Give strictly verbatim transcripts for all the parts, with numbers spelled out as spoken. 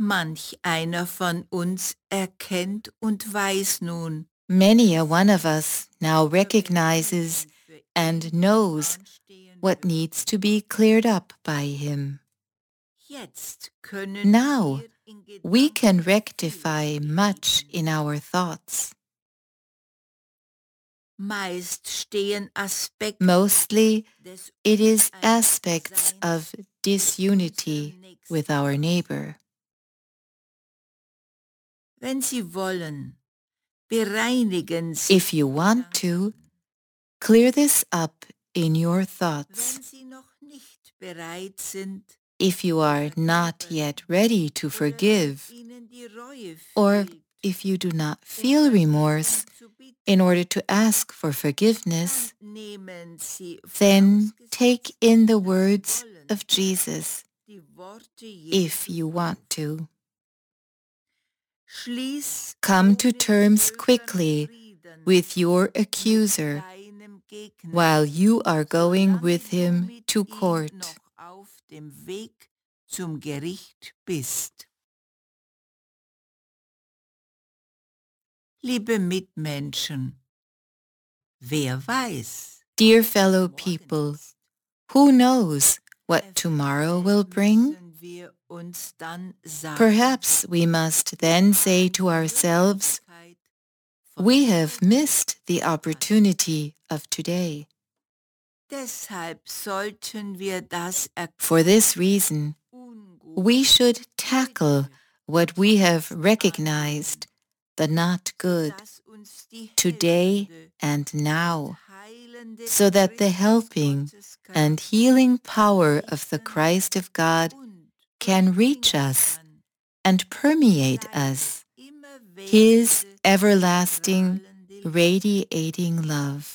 Manch einer von uns erkennt und weiß nun, Many a one of us now recognizes and knows what needs to be cleared up by him. Now, we can rectify much in our thoughts. Mostly, it is aspects of disunity with our neighbor. If you want to, clear this up in your thoughts. If you are not yet ready to forgive, or if you do not feel remorse in order to ask for forgiveness, then take in the words of Jesus, if you want to. Come to terms quickly with your accuser while you are going with him to court. Liebe Mitmenschen, wer weiß? Dear fellow people, who knows what tomorrow will bring? Perhaps we must then say to ourselves, we have missed the opportunity of today. For this reason, we should tackle what we have recognized, the not good, today and now, so that the helping and healing power of the Christ of God can reach us and permeate us, His everlasting, radiating love.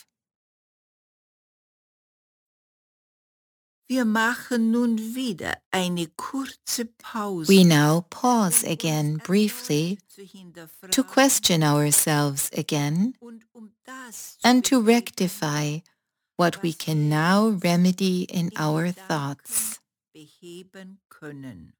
Wir machen nun wieder eine kurze Pause. We now pause again briefly to question ourselves again and to rectify what we can now remedy in our thoughts. Beheben können.